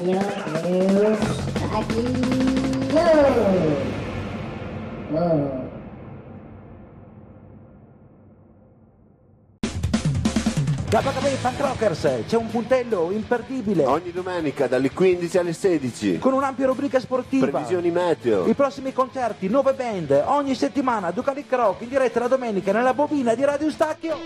Radio Stacchio. Oh. KKB Punk Rockers, c'è un puntello imperdibile. Ogni domenica dalle 15 alle 16. Con un'ampia rubrica sportiva. Previsioni meteo. I prossimi concerti, nuove band. Ogni settimana Ducalic Rock in diretta la domenica nella bobina di Radio Stacchio.